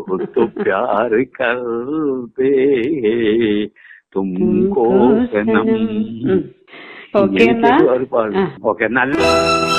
तो प्यार कर दे തുംകോ സനം. ഓക്കെ എന്നാ. ഓക്കെ, നല്ല